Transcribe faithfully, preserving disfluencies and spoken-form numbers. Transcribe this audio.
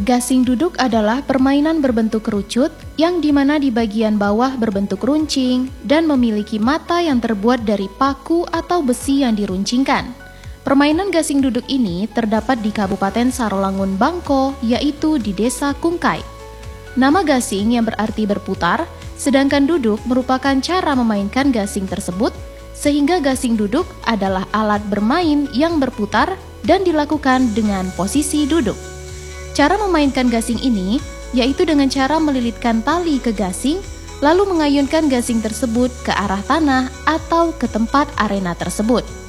Gasing duduk adalah permainan berbentuk kerucut yang dimana di bagian bawah berbentuk runcing dan memiliki mata yang terbuat dari paku atau besi yang diruncingkan. Permainan gasing duduk ini terdapat di Kabupaten Sarolangun, Bangko, yaitu di Desa Kungkai. Nama gasing yang berarti berputar, sedangkan duduk merupakan cara memainkan gasing tersebut, sehingga gasing duduk adalah alat bermain yang berputar dan dilakukan dengan posisi duduk. Cara memainkan gasing ini yaitu dengan cara melilitkan tali ke gasing, lalu mengayunkan gasing tersebut ke arah tanah atau ke tempat arena tersebut.